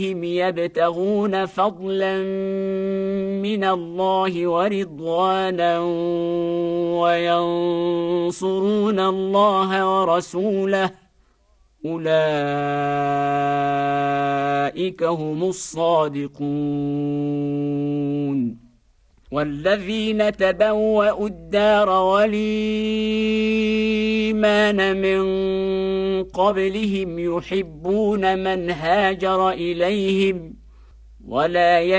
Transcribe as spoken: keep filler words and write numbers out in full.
يبتغون فضلا من الله ورضوانا وينصرون الله ورسوله أولئك هم الصادقون. والذين تبوأوا الدار والإيمان من قبلهم يحبون من هاجر إليهم ولا